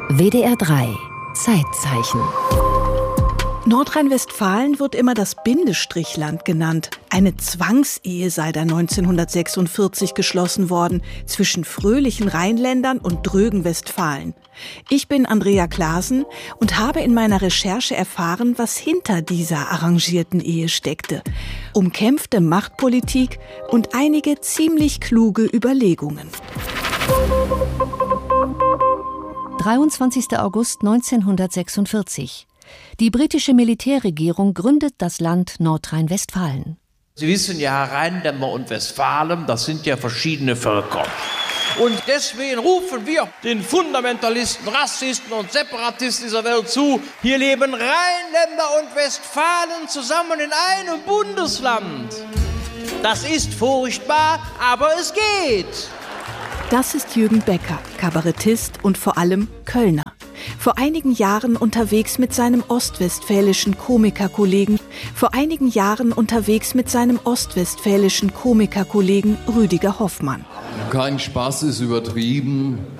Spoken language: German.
WDR 3 Zeitzeichen. Nordrhein-Westfalen wird immer das Bindestrichland genannt. Eine Zwangsehe sei da 1946 geschlossen worden zwischen fröhlichen Rheinländern und drögen Westfalen. Ich bin Andrea Klaasen und habe in meiner Recherche erfahren, was hinter dieser arrangierten Ehe steckte. Umkämpfte Machtpolitik und einige ziemlich kluge Überlegungen. 23. August 1946. Die britische Militärregierung gründet das Land Nordrhein-Westfalen. Sie wissen ja, Rheinländer und Westfalen, das sind ja verschiedene Völker. Und deswegen rufen wir den Fundamentalisten, Rassisten und Separatisten dieser Welt zu, hier leben Rheinländer und Westfalen zusammen in einem Bundesland. Das ist furchtbar, aber es geht. Das ist Jürgen Becker, Kabarettist und vor allem Kölner. Vor einigen Jahren unterwegs mit seinem ostwestfälischen Komikerkollegen Kein Spaß ist übertrieben,